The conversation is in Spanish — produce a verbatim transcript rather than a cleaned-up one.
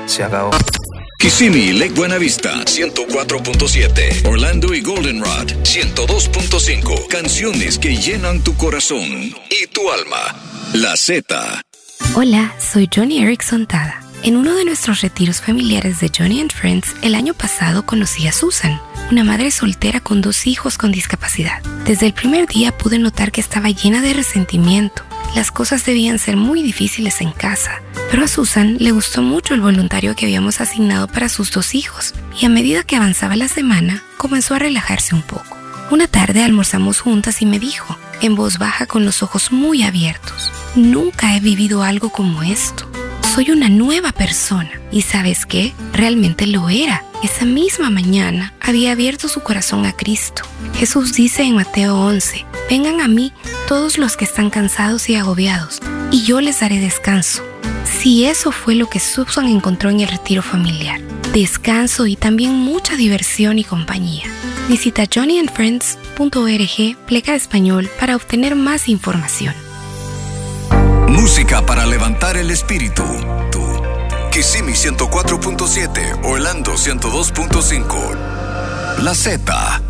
se acabó. Kissimmee, Lake Buena Vista, ciento cuatro punto siete. Orlando y Goldenrod, ciento dos punto cinco. Canciones que llenan tu corazón y tu alma. La Z. Hola, soy Johnny Erickson Tada. En uno de nuestros retiros familiares de Johnny and Friends, el año pasado conocí a Susan, una madre soltera con dos hijos con discapacidad. Desde el primer día pude notar que estaba llena de resentimiento. Las cosas debían ser muy difíciles en casa, pero a Susan le gustó mucho el voluntario que habíamos asignado para sus dos hijos, y a medida que avanzaba la semana, comenzó a relajarse un poco. Una tarde almorzamos juntas y me dijo, en voz baja con los ojos muy abiertos, «Nunca he vivido algo como esto. Soy una nueva persona». ¿Y sabes qué? Realmente lo era. Esa misma mañana había abierto su corazón a Cristo. Jesús dice en Mateo once, «Vengan a mí todos los que están cansados y agobiados, y yo les daré descanso». Si eso fue lo que Susan encontró en el retiro familiar, descanso y también mucha diversión y compañía. Visita johnny and friends punto org pleca español para obtener más información. Música para levantar el espíritu. Tú. Kissimmee ciento cuatro punto siete, Orlando ciento dos punto cinco. La Z.